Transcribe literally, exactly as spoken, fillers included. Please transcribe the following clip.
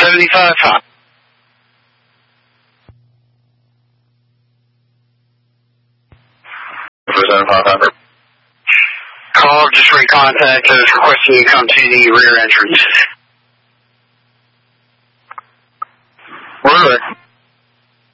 seventy-five hot. seventy-five hundred. Call, just recontact us requesting you come to the rear entrance.